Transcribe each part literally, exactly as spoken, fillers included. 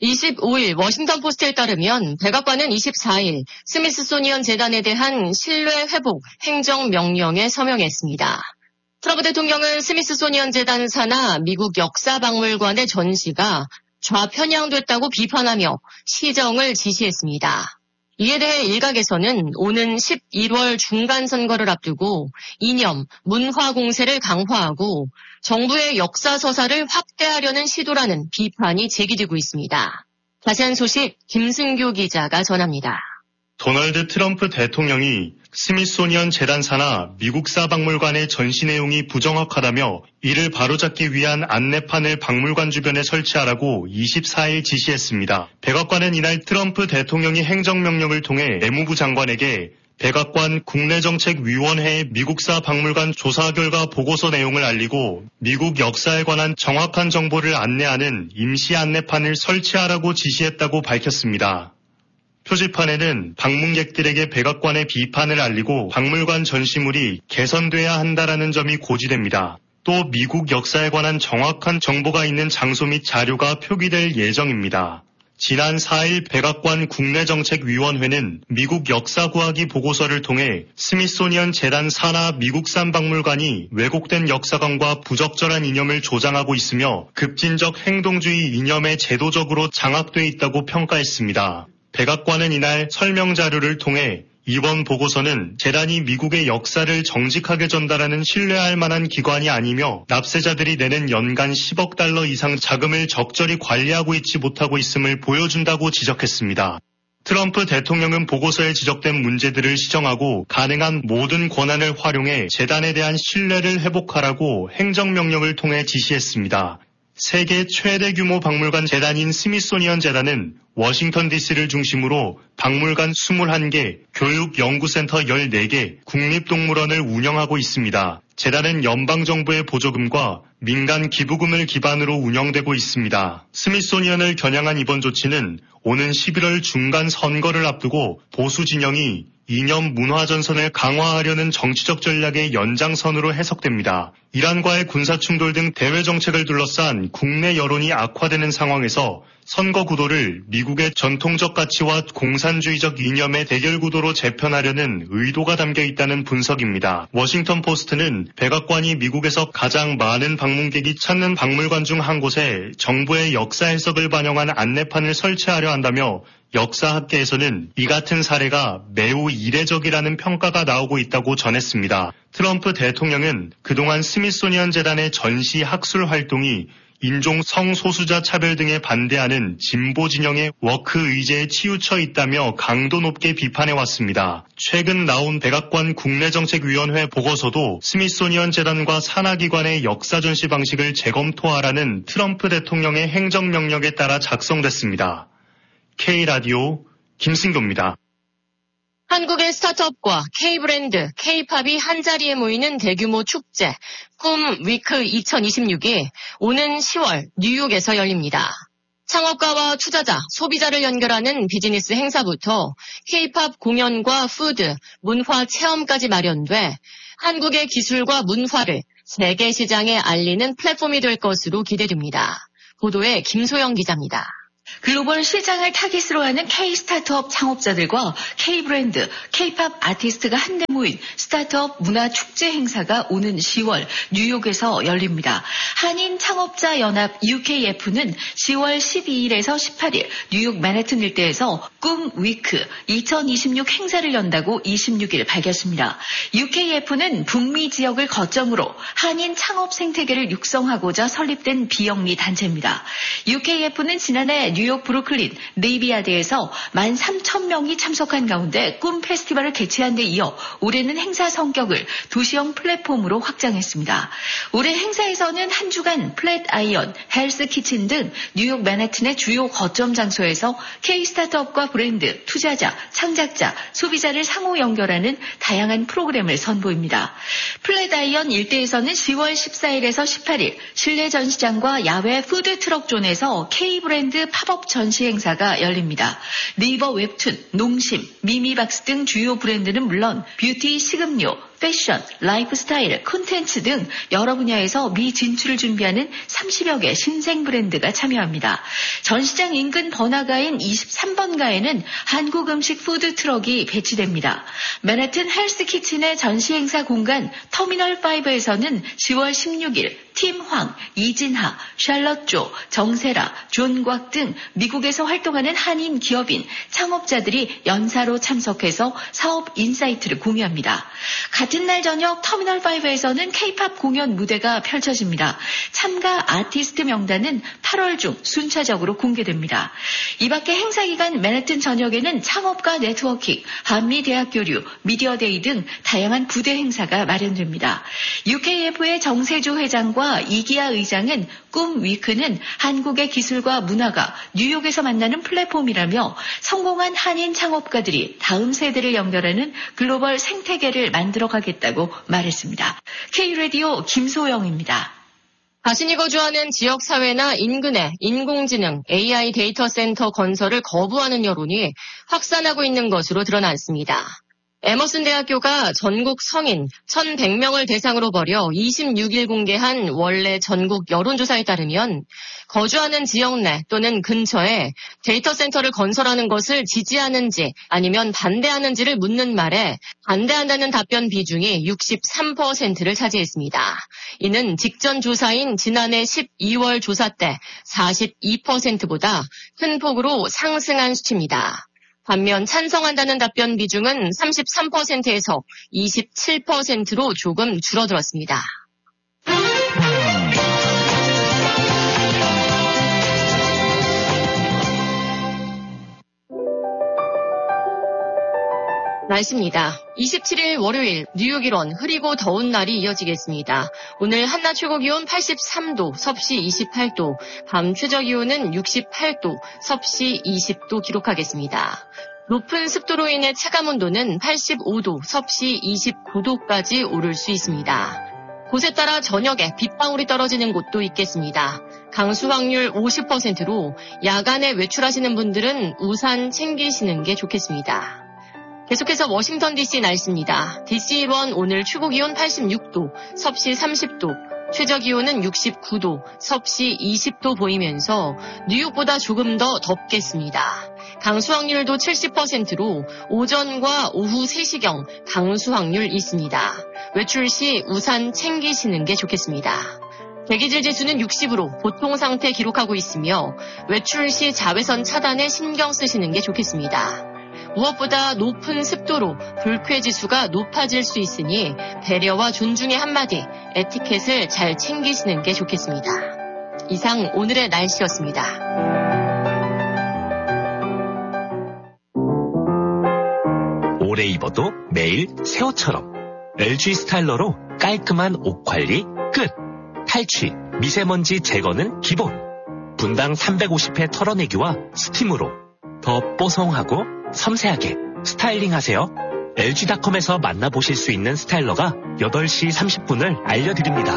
이십오일 워싱턴 포스트에 따르면 백악관은 이십사일 스미소니언 재단에 대한 신뢰 회복 행정명령에 서명했습니다. 트럼프 대통령은 스미소니언 재단 산하 미국 역사박물관의 전시가 좌편향됐다고 비판하며 시정을 지시했습니다. 이에 대해 일각에서는 오는 십일월 중간선거를 앞두고 이념, 문화 공세를 강화하고 정부의 역사 서사를 확대하려는 시도라는 비판이 제기되고 있습니다. 자세한 소식 김승교 기자가 전합니다. 도널드 트럼프 대통령이 스미소니언 재단 산하 미국사 박물관의 전시 내용이 부정확하다며 이를 바로잡기 위한 안내판을 박물관 주변에 설치하라고 이십사일 지시했습니다. 백악관은 이날 트럼프 대통령이 행정명령을 통해 내무부 장관에게 백악관 국내정책위원회의 미국사 박물관 조사 결과 보고서 내용을 알리고 미국 역사에 관한 정확한 정보를 안내하는 임시 안내판을 설치하라고 지시했다고 밝혔습니다. 표지판에는 방문객들에게 백악관의 비판을 알리고 박물관 전시물이 개선돼야 한다라는 점이 고지됩니다. 또 미국 역사에 관한 정확한 정보가 있는 장소 및 자료가 표기될 예정입니다. 지난 사일 백악관 국내정책위원회는 미국 역사구하기 보고서를 통해 스미소니언 재단 산하 미국산 박물관이 왜곡된 역사관과 부적절한 이념을 조장하고 있으며 급진적 행동주의 이념에 제도적으로 장악돼 있다고 평가했습니다. 백악관은 이날 설명 자료를 통해 이번 보고서는 재단이 미국의 역사를 정직하게 전달하는 신뢰할 만한 기관이 아니며 납세자들이 내는 연간 십억 달러 이상 자금을 적절히 관리하고 있지 못하고 있음을 보여준다고 지적했습니다. 트럼프 대통령은 보고서에 지적된 문제들을 시정하고 가능한 모든 권한을 활용해 재단에 대한 신뢰를 회복하라고 행정명령을 통해 지시했습니다. 세계 최대 규모 박물관 재단인 스미소니언 재단은 워싱턴 디씨를 중심으로 박물관 이십일 개, 교육연구센터 열네 개, 국립동물원을 운영하고 있습니다. 재단은 연방정부의 보조금과 민간 기부금을 기반으로 운영되고 있습니다. 스미소니언을 겨냥한 이번 조치는 오는 십일월 중간 선거를 앞두고 보수 진영이 이념 문화 전선을 강화하려는 정치적 전략의 연장선으로 해석됩니다. 이란과의 군사 충돌 등 대외 정책을 둘러싼 국내 여론이 악화되는 상황에서 선거 구도를 미국의 전통적 가치와 공산주의적 이념의 대결 구도로 재편하려는 의도가 담겨 있다는 분석입니다. 워싱턴 포스트는 백악관이 미국에서 가장 많은 방문객이 찾는 박물관 중 한 곳에 정부의 역사 해석을 반영한 안내판을 설치하려 한다며 역사학계에서는 이 같은 사례가 매우 이례적이라는 평가가 나오고 있다고 전했습니다. 트럼프 대통령은 그동안 스미소니언 재단의 전시 학술 활동이 인종 성소수자 차별 등에 반대하는 진보 진영의 워크 의제에 치우쳐 있다며 강도 높게 비판해왔습니다. 최근 나온 백악관 국내정책위원회 보고서도 스미소니언 재단과 산하기관의 역사 전시 방식을 재검토하라는 트럼프 대통령의 행정명령에 따라 작성됐습니다. K라디오 김승교입니다. 한국의 스타트업과 K브랜드, K팝이 한자리에 모이는 대규모 축제 꿈 위크 이천이십육이 오는 시월 뉴욕에서 열립니다. 창업가와 투자자, 소비자를 연결하는 비즈니스 행사부터 K팝 공연과 푸드, 문화 체험까지 마련돼 한국의 기술과 문화를 세계 시장에 알리는 플랫폼이 될 것으로 기대됩니다. 보도에 김소영 기자입니다. 글로벌 시장을 타깃으로 하는 K-스타트업 창업자들과 K-브랜드, K-팝 아티스트가 한데 모인 스타트업 문화축제 행사가 오는 시월 뉴욕에서 열립니다. 한인창업자연합 유케이에프는 시월 십이일에서 십팔일 뉴욕 맨해튼 일대에서 꿈 위크 이천이십육 행사를 연다고 이십육일 밝혔습니다. 유케이에프는 북미 지역을 거점으로 한인 창업 생태계를 육성하고자 설립된 비영리 단체입니다. 유케이에프는 지난해 뉴욕 브루클린 네이비야드에서 만 삼천 명이 참석한 가운데 꿈 페스티벌을 개최한 데 이어 올해는 행사 성격을 도시형 플랫폼으로 확장했습니다. 올해 행사에서는 한 주간 플랫 아이언, 헬스 키친 등 뉴욕 맨해튼의 주요 거점 장소에서 K-스타트업과 브랜드, 투자자, 창작자, 소비자를 상호 연결하는 다양한 프로그램을 선보입니다. 플랫 아이언 일대에서는 시월 십사일에서 십팔일 실내 전시장과 야외 푸드트럭 존에서 K-브랜드 팝업 전시 행사가 열립니다. 네이버 웹툰, 농심, 미미박스 등 주요 브랜드는 물론 뷰티, 식음료, 패션, 라이프스타일, 콘텐츠 등 여러 분야에서 미 진출을 준비하는 삼십여 개 신생 브랜드가 참여합니다. 전시장 인근 번화가인 이십삼 번가에는 한국 음식 푸드 트럭이 배치됩니다. 맨해튼 헬스키친의 전시 행사 공간 터미널 오에서는 시월 십육일 팀황, 이진하, 샬럿조, 정세라, 존곽 등 미국에서 활동하는 한인 기업인, 창업자들이 연사로 참석해서 사업 인사이트를 공유합니다. 같은 날 저녁 터미널 오에서는 K-팝 공연 무대가 펼쳐집니다. 참가 아티스트 명단은 팔월 중 순차적으로 공개됩니다. 이 밖에 행사 기간 맨해튼 전역에는 창업가 네트워킹, 한미 대학 교류, 미디어데이 등 다양한 부대 행사가 마련됩니다. 유케이에프의 정세조 회장과 이기아 의장은 꿈 위크는 한국의 기술과 문화가 뉴욕에서 만나는 플랫폼이라며 성공한 한인 창업가들이 다음 세대를 연결하는 글로벌 생태계를 만들어가겠다고 말했습니다. K라디오 김소영입니다. 자신이 거주하는 지역사회나 인근에 인공지능, 에이아이 데이터 센터 건설을 거부하는 여론이 확산하고 있는 것으로 드러났습니다. 에머슨 대학교가 전국 성인 천백 명을 대상으로 벌여 이십육일 공개한 원래 전국 여론조사에 따르면 거주하는 지역 내 또는 근처에 데이터 센터를 건설하는 것을 지지하는지 아니면 반대하는지를 묻는 말에 반대한다는 답변 비중이 육십삼 퍼센트를 차지했습니다. 이는 직전 조사인 지난해 십이월 조사 때 사십이 퍼센트보다 큰 폭으로 상승한 수치입니다. 반면 찬성한다는 답변 비중은 삼십삼 퍼센트에서 이십칠 퍼센트로 조금 줄어들었습니다. 날씨입니다. 이십칠일 월요일 뉴욕 일원 흐리고 더운 날이 이어지겠습니다. 오늘 한낮 최고기온 팔십삼 도, 섭씨 이십팔 도, 밤 최저기온은 육십팔 도, 섭씨 이십 도 기록하겠습니다. 높은 습도로 인해 체감온도는 팔십오 도, 섭씨 이십구 도까지 오를 수 있습니다. 곳에 따라 저녁에 빗방울이 떨어지는 곳도 있겠습니다. 강수 확률 오십 퍼센트로 야간에 외출하시는 분들은 우산 챙기시는 게 좋겠습니다. 계속해서 워싱턴 디씨 날씨입니다. 디씨 일원 오늘 최고기온 팔십육 도, 섭씨 삼십 도, 최저기온은 육십구 도, 섭씨 이십 도 보이면서 뉴욕보다 조금 더 덥겠습니다. 강수 확률도 칠십 퍼센트로 오전과 오후 세 시경 강수 확률 있습니다. 외출 시 우산 챙기시는 게 좋겠습니다. 대기질 지수는 육십으로 보통 상태 기록하고 있으며 외출 시 자외선 차단에 신경 쓰시는 게 좋겠습니다. 무엇보다 높은 습도로 불쾌지수가 높아질 수 있으니 배려와 존중의 한마디, 에티켓을 잘 챙기시는 게 좋겠습니다. 이상 오늘의 날씨였습니다. 오래 입어도 매일 새 옷처럼 엘지 스타일러로 깔끔한 옷 관리 끝. 탈취, 미세먼지 제거는 기본. 분당 삼백오십 회 털어내기와 스팀으로 더 뽀송하고 섬세하게 스타일링하세요. 엘지닷컴에서 만나보실 수 있는 스타일러가 여덟 시 삼십 분을 알려드립니다.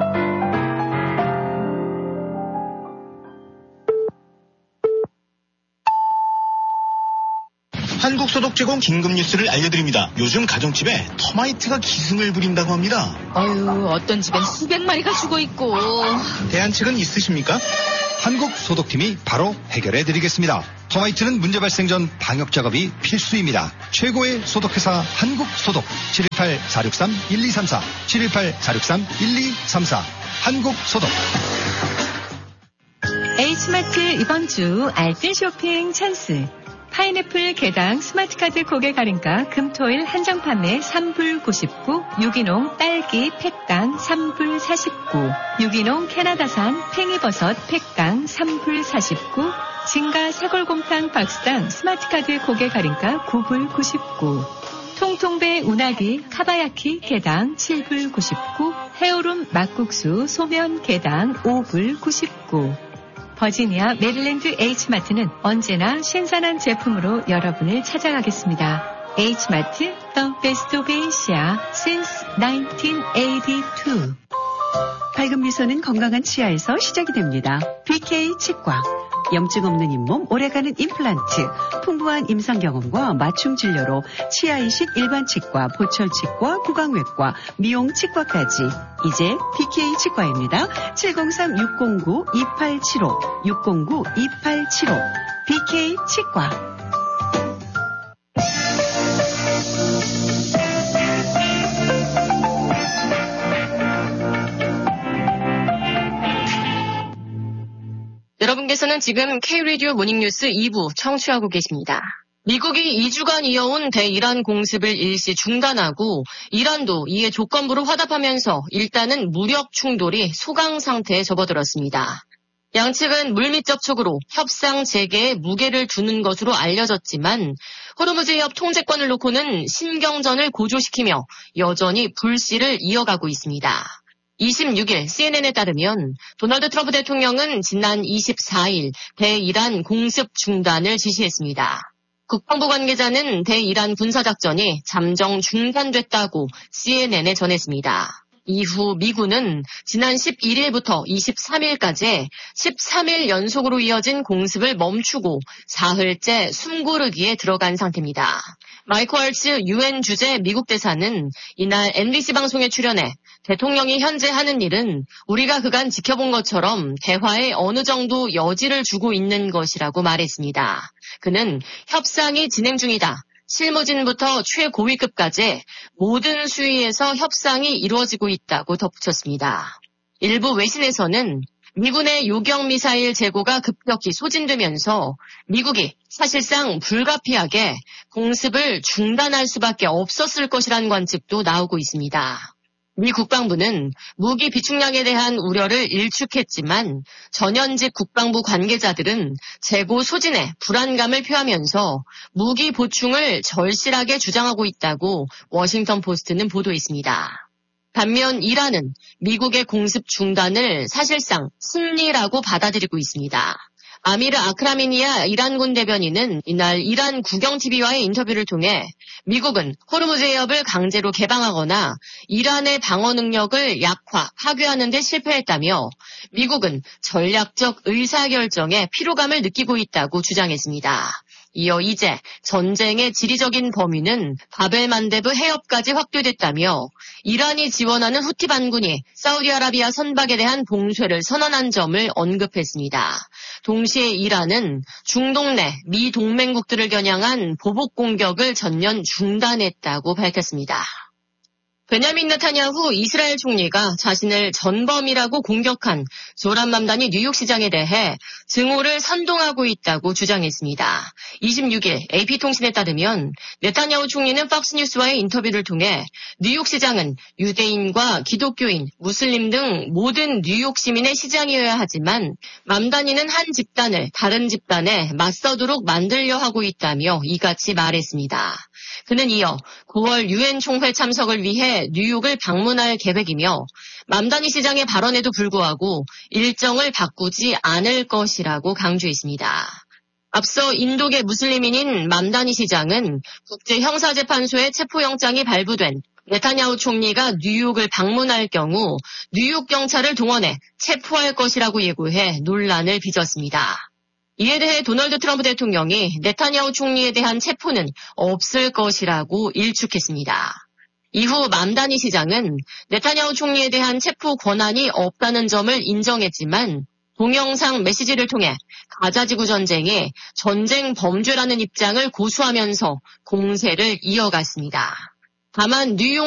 한국소독제공 긴급뉴스를 알려드립니다. 요즘 가정집에 터마이트가 기승을 부린다고 합니다. 아유, 어떤 집엔 수백 마리가 죽어있고. 대안책은 있으십니까? 한국소독팀이 바로 해결해드리겠습니다. 터마이트는 문제 발생 전 방역작업이 필수입니다. 최고의 소독회사 한국소독. 칠일팔 사육삼 일이삼사 칠일팔 사육삼 일이삼사 한국소독. H마트 이번 주 알뜰 쇼핑 찬스. 파인애플 개당 스마트카드 고객 할인가 금토일 한정 판매 삼 불 구십구, 유기농 딸기 팩당 삼 불 사십구, 유기농 캐나다산 팽이버섯 팩당 삼 불 사십구, 진가 사골곰탕 박스당 스마트카드 고객 할인가 구 불 구십구, 통통배 운하기 카바야키 개당 칠 불 구십구, 해오름 막국수 소면 개당 오 불 구십구. 버지니아 메릴랜드 H마트는 언제나 신선한 제품으로 여러분을 찾아가겠습니다. H마트, The Best of Asia since nineteen eighty-two. 밝은 미소는 건강한 치아에서 시작이 됩니다. 비케이 치과. 염증 없는 잇몸, 오래가는 임플란트, 풍부한 임상 경험과 맞춤 진료로 치아 이식 일반 치과, 보철 치과, 구강외과, 미용 치과까지. 이제 비케이 치과입니다. 칠공삼 육공구 이팔칠오, 육공구 이팔칠오. 비케이 치과. 여러분께서는 지금 K-라디오 모닝뉴스 이 부 청취하고 계십니다. 미국이 이 주간 이어온 대이란 공습을 일시 중단하고 이란도 이에 조건부로 화답하면서 일단은 무력 충돌이 소강 상태에 접어들었습니다. 양측은 물밑 접촉으로 협상 재개에 무게를 두는 것으로 알려졌지만 호르무즈 해협 통제권을 놓고는 신경전을 고조시키며 여전히 불씨를 이어가고 있습니다. 이십육 일 씨엔엔에 따르면 도널드 트럼프 대통령은 지난 이십사 일 대이란 공습 중단을 지시했습니다. 국방부 관계자는 대이란 군사작전이 잠정 중단됐다고 씨엔엔에 전했습니다. 이후 미군은 지난 십일 일부터 이십삼 일까지 십삼 일 연속으로 이어진 공습을 멈추고 사흘째 숨고르기에 들어간 상태입니다. 마이크 월츠 유엔 주재 미국 대사는 이날 엠비씨 방송에 출연해 대통령이 현재 하는 일은 우리가 그간 지켜본 것처럼 대화에 어느 정도 여지를 주고 있는 것이라고 말했습니다. 그는 협상이 진행 중이다. 실무진부터 최고위급까지 모든 수위에서 협상이 이루어지고 있다고 덧붙였습니다. 일부 외신에서는 미군의 요격미사일 재고가 급격히 소진되면서 미국이 사실상 불가피하게 공습을 중단할 수밖에 없었을 것이라는 관측도 나오고 있습니다. 미 국방부는 무기 비축량에 대한 우려를 일축했지만 전현직 국방부 관계자들은 재고 소진에 불안감을 표하면서 무기 보충을 절실하게 주장하고 있다고 워싱턴 포스트는 보도했습니다. 반면 이란은 미국의 공습 중단을 사실상 승리라고 받아들이고 있습니다. 아미르 아크라미니아 이란군 대변인은 이날 이란 국영티비와의 인터뷰를 통해 미국은 호르무즈 해협을 강제로 개방하거나 이란의 방어 능력을 약화, 파괴하는 데 실패했다며 미국은 전략적 의사결정에 피로감을 느끼고 있다고 주장했습니다. 이어 이제 전쟁의 지리적인 범위는 바벨만데브 해협까지 확대됐다며 이란이 지원하는 후티 반군이 사우디아라비아 선박에 대한 봉쇄를 선언한 점을 언급했습니다. 동시에 이란은 중동 내 미 동맹국들을 겨냥한 보복 공격을 전면 중단했다고 밝혔습니다. 베냐민 네타냐후 이스라엘 총리가 자신을 전범이라고 공격한 조란 맘다니 뉴욕시장에 대해 증오를 선동하고 있다고 주장했습니다. 이십육 일 에이피통신에 따르면 네타냐후 총리는 팍스뉴스와의 인터뷰를 통해 뉴욕시장은 유대인과 기독교인, 무슬림 등 모든 뉴욕 시민의 시장이어야 하지만 맘다니는 한 집단을 다른 집단에 맞서도록 만들려 하고 있다며 이같이 말했습니다. 그는 이어 구월 유엔 총회 참석을 위해 뉴욕을 방문할 계획이며 맘다니 시장의 발언에도 불구하고 일정을 바꾸지 않을 것이라고 강조했습니다. 앞서 인도계 무슬림인인 맘다니 시장은 국제형사재판소의 체포영장이 발부된 네타냐후 총리가 뉴욕을 방문할 경우 뉴욕 경찰을 동원해 체포할 것이라고 예고해 논란을 빚었습니다. 이에 대해 도널드 트럼프 대통령이 네타냐후 총리에 대한 체포는 없을 것이라고 일축했습니다. 이후 맘다니 시장은 네타냐후 총리에 대한 체포 권한이 없다는 점을 인정했지만 동영상 메시지를 통해 가자지구 전쟁이 전쟁 범죄라는 입장을 고수하면서 공세를 이어갔습니다. 다만 뉴욕